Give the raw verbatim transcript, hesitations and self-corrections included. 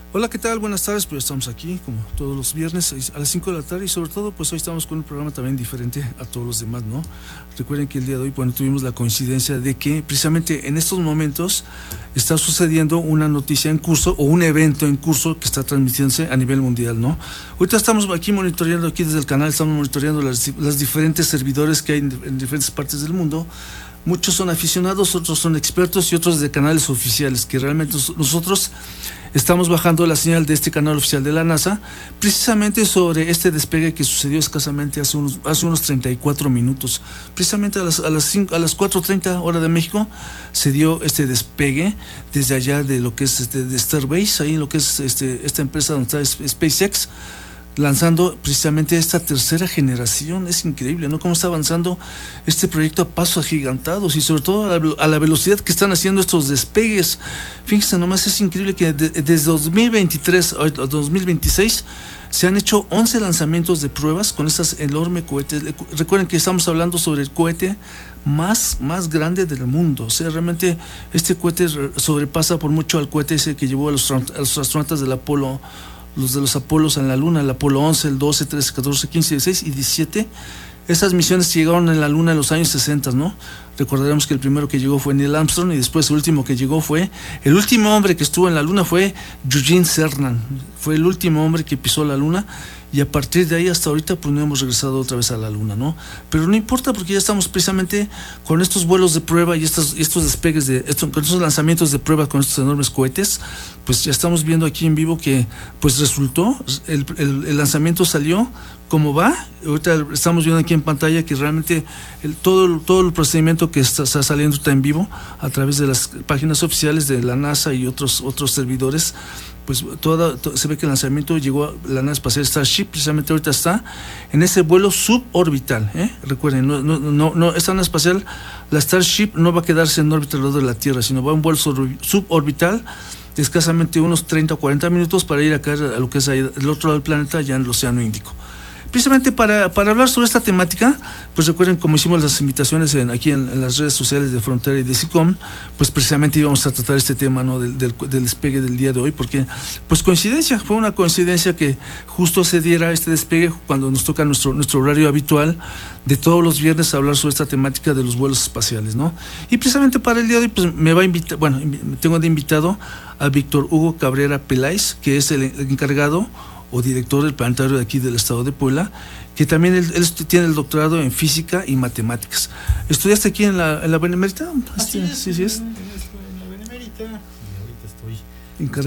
Hola, ¿qué tal? Buenas tardes, pues estamos aquí como todos los viernes a las cinco de la tarde y sobre todo pues hoy estamos con un programa también diferente a todos los demás, ¿no? Recuerden que el día de hoy, bueno, tuvimos la coincidencia de que precisamente en estos momentos está sucediendo una noticia en curso o un evento en curso que está transmitiéndose a nivel mundial, ¿no? Ahorita estamos aquí monitoreando, aquí desde el canal estamos monitoreando las, las diferentes servidores que hay en, en diferentes partes del mundo. Muchos son aficionados, otros son expertos y otros de canales oficiales, que realmente nosotros estamos bajando la señal de este canal oficial de la NASA, precisamente sobre este despegue que sucedió escasamente hace unos, hace unos treinta y cuatro minutos. Precisamente a las, a las, cinco, a las cuatro treinta hora de México se dio este despegue desde allá de lo que es este, de Starbase, ahí en lo que es este, esta empresa donde está SpaceX, lanzando precisamente esta tercera generación. Es increíble, ¿no? Cómo está avanzando este proyecto a pasos agigantados y sobre todo a la, a la velocidad que están haciendo estos despegues. Fíjense nomás, es increíble que de, desde dos mil veintitrés a dos mil veintiséis se han hecho once lanzamientos de pruebas con estas enormes cohetes. Recuerden que estamos hablando sobre el cohete más, más grande del mundo. O sea, realmente este cohete sobrepasa por mucho al cohete ese que llevó a los, a los astronautas del Apolo, los de los Apolos en la Luna, el Apolo once, el doce, trece, catorce, quince, dieciséis y diecisiete. Esas misiones llegaron en la Luna en los años sesenta, ¿no? Recordaremos que el primero que llegó fue Neil Armstrong y después el último que llegó fue, el último hombre que estuvo en la Luna fue Eugene Cernan, fue el último hombre que pisó la Luna y a partir de ahí hasta ahorita pues no hemos regresado otra vez a la Luna, ¿no? Pero no importa porque ya estamos precisamente con estos vuelos de prueba y estos, estos despegues, de estos, con estos lanzamientos de prueba con estos enormes cohetes, pues ya estamos viendo aquí en vivo que pues resultó, el, el, el lanzamiento salió como va. Ahorita estamos viendo aquí en pantalla que realmente el, todo, todo el procedimiento que está, está saliendo está en vivo a través de las páginas oficiales de la NASA y otros, otros servidores. Pues toda, todo, se ve que el lanzamiento llegó a la nave espacial Starship, precisamente ahorita está en ese vuelo suborbital, ¿eh? Recuerden, no, no, no, no, esta nave espacial, la Starship no va a quedarse en órbita alrededor de la Tierra, sino va a un vuelo suborbital de escasamente unos treinta o cuarenta minutos para ir a caer a lo que es ahí, el otro lado del planeta, ya en el Océano Índico. Precisamente para, para hablar sobre esta temática, pues recuerden como hicimos las invitaciones en, aquí en, en las redes sociales de Frontera y de SICOM, pues precisamente íbamos a tratar este tema, ¿no? del, del, del despegue del día de hoy, porque pues coincidencia, fue una coincidencia que justo se diera este despegue cuando nos toca nuestro, nuestro horario habitual de todos los viernes a hablar sobre esta temática de los vuelos espaciales, ¿no? Y precisamente para el día de hoy pues me va a invitar, bueno, tengo de invitado a Víctor Hugo Cabrera Peláez, que es el, el encargado o director del planetario de aquí del estado de Puebla, que también él, él tiene el doctorado en física y matemáticas. ¿Estudiaste aquí en la, en la Benemérita? Así es, sí, sí es. En la Benemérita, y ahorita estoy